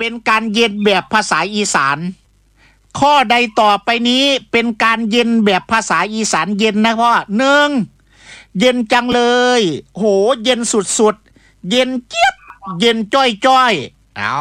เป็นการเย็นแบบภาษาอีสานข้อใดต่อไปนี้เป็นการเย็นแบบภาษาอีสานเย็นนะพ่อหนึ่งเย็นจังเลยโหเย็นสุดๆเย็นเจี๊ยบเย็นจ้อยเอา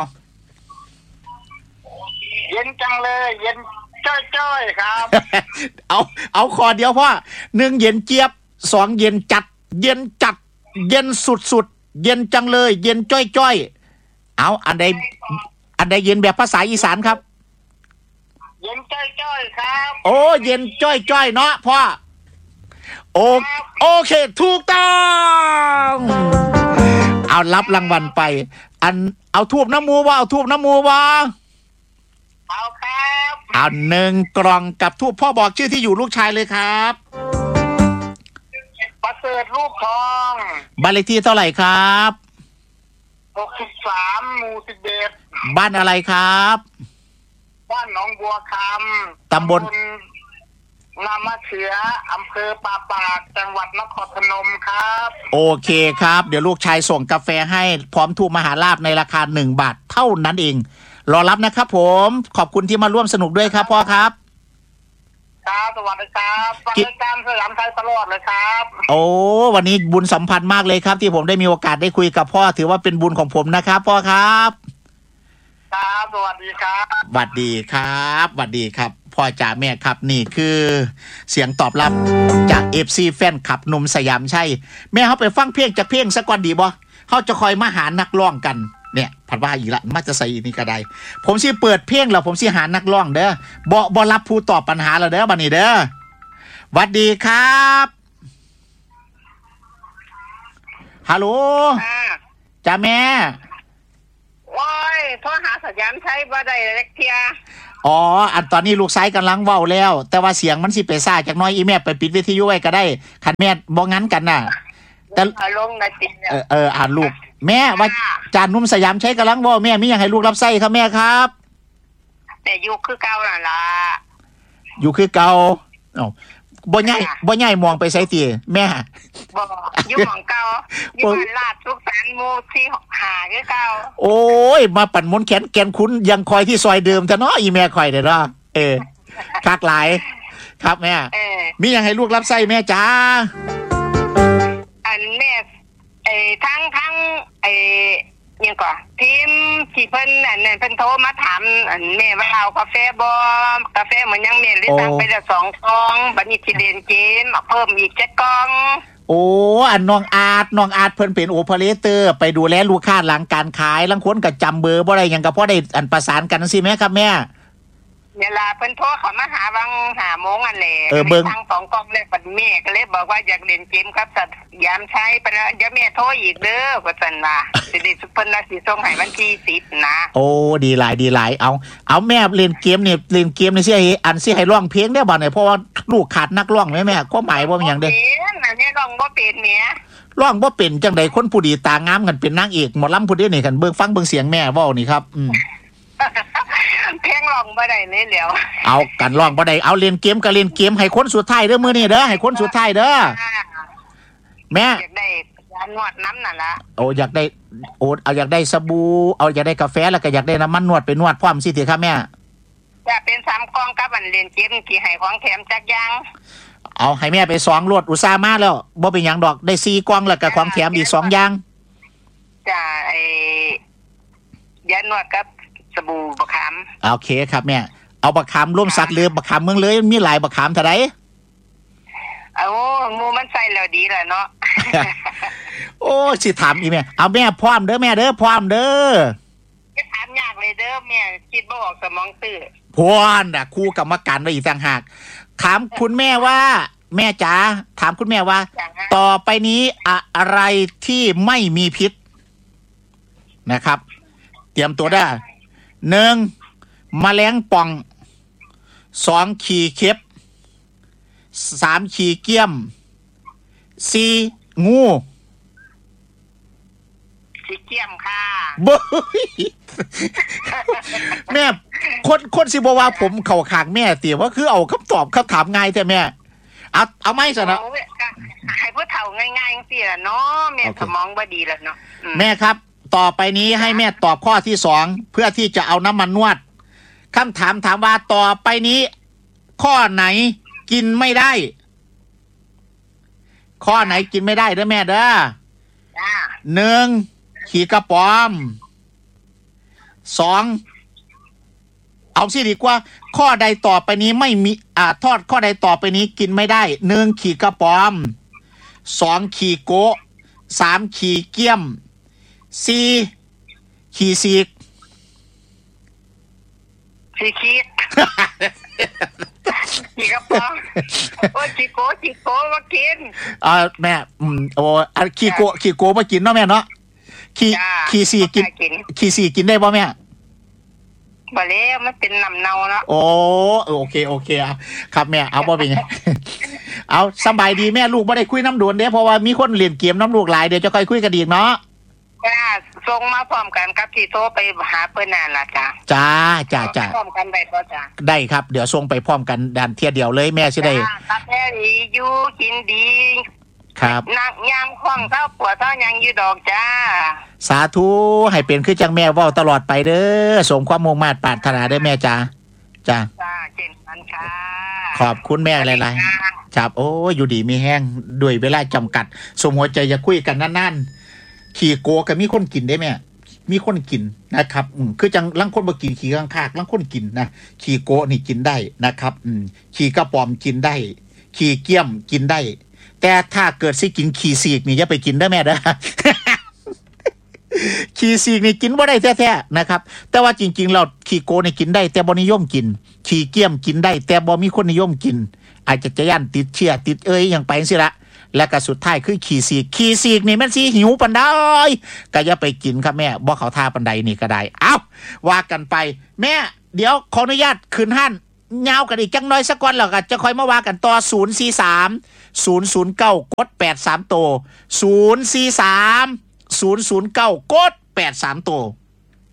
เย็นจังเลยเย็นจ้อยๆครับเอาข้อเดียวพ่อหนึ่งเย็นเจี๊ยบสองเย็นจัดเย็นจัดเย็นสุดๆเย็นจังเลยเย็นจ้อยเอาอันใดเย็นแบบภาษาอีสานครับเย็นจ้อยๆครับโอ้เย็นจ้อยเนาะพ่อโอเคถูกต้องเอารับรางวัลไปเอาทูบน้ำมูว่าเอาทูบน้ำมูว่าเอาครับเอา1 กล่องกับทูบพ่อบอกชื่อที่อยู่ลูกชายเลยครับประเสริฐลูกทองบ้านเลขที่เท่าไหร่ครับ 63หมู่11 บ้านอะไรครับบ้านหนองบัวคำตำบลนามะเขืออำเภอป่าปากจังหวัดนครพนมครับโอเคครับเดี๋ยวลูกชายส่งกาแฟให้พร้อมทูบมหาลาภในราคา1 บาทเท่านั้นเองรอรับนะครับผมขอบคุณที่มาร่วมสนุกด้วยครับพ่อครับครับสวัสดีครับฟังรายการสยามไทยตลอดเลยครับโอ้วันนี้บุญสัมพันธ์มากเลยครับที่ผมได้มีโอกาสได้คุยกับพ่อถือว่าเป็นบุญของผมนะครับพ่อครับครับสวัสดีครับสวัสดีครับสวัสดีครับพ่อจ่าแม่ครับนี่คือเสียงตอบรับจาก FC แฟนคลับหนุ่มสยามชัยแม่เขาไปฟังเพลงจากเพลงสักก่อนดีบ่เขาจะคอยมาหานักร้องกันเนี่ยผัดว่าอีกละมาจะใส่นี่ก็ได้ผมสิเปิดเพลงแล้วผมสิหานักร้องเด้อบ่รับผู้ตอบปัญหาแล้วเด้อบัดนี้เด้อสวัสดีครับฮัลโหลจ่าแม่ว้ายโทรหาสยามชัยบ่ได้เล็กเทียอ๋ออันตอนนี้ลูกชายกำลังเว้าแล้วแต่ว่าเสียงมันสิไปซ่าจากน้อยอีแม่ไปปิดวิทยุไว้ก็ได้คันแม่บ่งั้นกันน่ะแต่ลงในติดอ่านลูกแม่ว่าจานนุ่มสยามใช้กำลังเว้าแม่มีหยังให้ลูกรับใช้ครับแม่ครับแต่อยู่คือเก่านั่นล่ะอยู่คือเก่าเอ้าบ่ใหญ่มองไปไสติแม่บ่อยู่หม้องเก่าอยู่บ้านลาดสุขสันต์หมู่ที่5คือเก่าโอ้ยมาปั่นมนต์แขนแก่นคุณยังคอยที่ซอยเดิมซะเนาะอีแม่ข่อยเด้อเนาะคักหลายครับแม่มีหยังให้ลูกรับใช้แม่จ๋าอันแม่ทั้งยังก่อทีมที่เพิ่นอันนั้นเพิ่นโทรมาถามอันแม่ว่าเอากาแฟบ่กาแฟเหมือนยังแม่เลยสั่งไปละ2 กล่องบัดนี้สิเล่นเกมเพิ่มอีก7 กล่องโอ้อันน้องอาร์ตเพิ่นเป็นโอเปอเรเตอร์ไปดูแลลูกค้าหลังการขายลังคนก็จำเบอร์บ่ได้หยังก็พอได้อันประสานกันจังซี่แม่ครับแม่เวลาเพิ่นโทรเข้ามาหาวัง5 โมงอันแหละทาง2 กล่องเลยบัดแม่ก็เลยบอกว่าอยากเล่นเกมครับสยามชัยไปแล้วเดี๋ยวแม่โทรอีกเด้อว่าซั่นว่าสิได้เพิ่นน่ะสิส่งให้วันที่10นะโอ้ดีหลายเอาแม่เล่นเกมนี่สิให้สิให้ร้องเพลงได้บ่เนี่ยเพราะว่าลูกขาดนักร้องแม่ความหมายบ่มีหยังเด้อแม่ร้องบ่เป็นแม่ร้องบ่เป็นจังได๋คนผู้ดีตางามกันเป็นนางเอกหมอลำผู้เดียวนี่กันเบิ่งฟังเบิ่งเสียงแม่เว้านี่ครับเพลงร้องบ่ได้เลยแล้วเอากันร้องบ่ได้เอาเล่นเกมก็เล่นเกมให้คนสุดท้ายเด้อมื้อนี้เด้อให้คนสุดท้ายเด้อแม่อยากได้ยานวดน้ำนั่นล่ะอยากได้สบู่อยากได้กาแฟแล้วก็อยากได้น้ำมันนวดไปนวดพร้อมสิติครับแม่จะเป็น3 กล่องกับอันเล่นเกมกี่ให้ของแถมจักอย่างเอาให้แม่ไป2โลดอุตส่าห์มาแล้วบ่เป็นหยังดอกได้4 กล่องแล้วก็ของแถมอีก2อย่างจ้ะยานวดกับสบู่บักขามโอเคครับแม่เอาบักขามร่วมสักหรือบักขามเมืองเลยมีหลายบักขามเท่าใดหมู่มันใส่แล้วดีแหละเนาะโอ้สิถามอีแม่เอาแม่พร้อมเด้อแม่เด้อพร้อมเด้อจะถามยากเลยเด้อแม่คิดบ่ออกสมองตื้อพรน่ะครูกรรมการไว้อีกต่างหากถามคุณแม่ว่าแม่จ๋าถามคุณแม่ว่าต่อไปนี้อะไรที่ไม่มีพิษนะครับเตรียมตัวได้1แมลงป่อง2ขี้เข็บ3ขี้เกี้ยม4งูขี้เกี้ยมค่ะบ่แม่คนสิบ่ว่าผมเข้าข้างแม่ติว่าคือเอาคำตอบคำถามง่ายแท้แม่เอาไม่ซะเนาะให้ผู้เฒ่าง่ายๆจังซี่ล่ะเนาะแม่สมองบ่ดีแล้วเนาะแม่ครับต่อไปนี้ให้แม่ตอบข้อที่2เพื่อที่จะเอาน้ำมันนวดคำถามถามว่าต่อไปนี้ ข้อไหนกินไม่ได้ข้อไหนกินไม่ได้เด้อแม่เด้อจ้า 1ขี่กระป๋อม2เอาสิดีกว่าข้อใดต่อไปนี้ไม่มีทอดข้อใดต่อไปนี้กินไม่ได้1ขี่กระป๋อม2ขี่โกะ3ขี่เกี้ยม4ขี่ซีกสีคิดขี่กระป๋องโอ้ยขี่โกมากินแม่ขี่โกมากินเนาะแม่เนาะขี่ซีกินขี่ซีกินได้ป่ะแม่บ่แล้วมันเป็นน้ำเน่าเนาะโอเคครับแม่เอาบ่เป็นไงเอาสบายดีแม่ลูกบ่ได้คุยน้ำโดนเด้เพราะว่ามีคนเล่นเกมน้ำลูกหลายเดี๋ยวจะค่อยคุยกันอีกเนาะจ้าส่งมาพร้อมกันกับที่โทรไปหาเพิ่นนั่นล่ะจ้าพร้อมกันได้บ่จ้าได้ครับเดี๋ยวส่งไปพร้อมกันดันเทียเดียวเลยแม่สิได้กาแฟดีอยู่กินดีครับนักยามคล่องเท่าปวดเท่ายังอยู่ดอกจ้าสาธุให้เป็นคือจังแม่เว้าตลอดไปเด้อสมความมุ่งมั่นปรารถนาได้แม่จ้าเช่นกันค่ะขอบคุณแม่หลายๆครับโอ้อยู่ดีมีแห้งด้วยเวลาจำกัดสมหัวใจจะคุยกันนั่นขี่โกก็มีคนกินได้แม่มีคนกินนะครับคือจังลังคนบ่กินขี่ข้างคากลังคนกินนะขี่โกนี่กินได้นะครับขี่กระป๋อมกินได้ขี่เกี้ยมกินได้แต่ถ้าเกิดสิกินขี่ซีกนี่อย่าไปกินเด้อแม่เด้อ ขี่ซีกนี่กินบ่ได้แท้ๆนะครับแต่ว่าจริงๆเราขี่โกนี่กินได้แต่บ่นิยมกินขี่เกี้ยมกินได้แต่บ่มีคนนิยมกินอาจจะย่านติดเชื้อติดอย่างไปจังซี่ละและก็สุดท้ายคือขี่ซีกนี่มันสิหิวปานใดก็อย่าไปกินครับแม่บ่เข้าท่าปานใดนี่ก็ได้เอ้าว่ากันไปแม่เดี๋ยวขออนุญาตคืนหั่นยาวกันอีกจังน้อยสักก่อนแล้วก็จะค่อยมาว่ากันต่อ043 009กด83โต043 009กด83โต